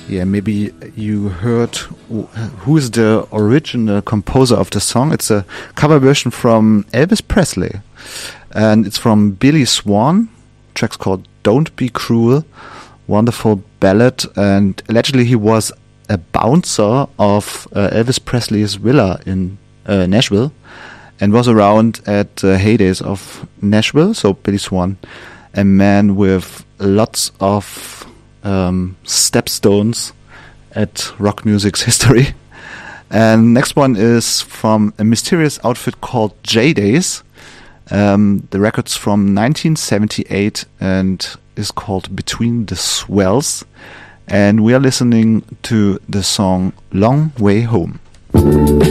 Yeah, maybe you heard who is the original composer of the song. It's a cover version from Elvis Presley, and it's from Billy Swan. The track's called "Don't Be Cruel." Wonderful ballad, and allegedly he was a bouncer of Elvis Presley's villa in Nashville, and was around at the heydays of Nashville. So Billy Swan, a man with lots of stepstones at rock music's history. And next one is from a mysterious outfit called J-Days. The record's from 1978 and is called Between the Swells. And we are listening to the song Long Way Home.